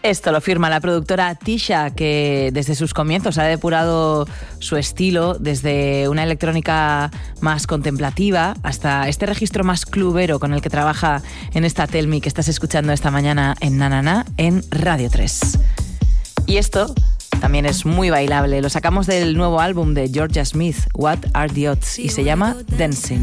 Esto lo firma la productora Tisha, que desde sus comienzos ha depurado su estilo desde una electrónica más contemplativa hasta este registro más clubero con el que trabaja en esta Tell Me que estás escuchando esta mañana en Na Na Na en Radio 3. Y esto también es muy bailable. Lo sacamos del nuevo álbum de Georgia Smith, What Are the Odds, y se llama Dancing.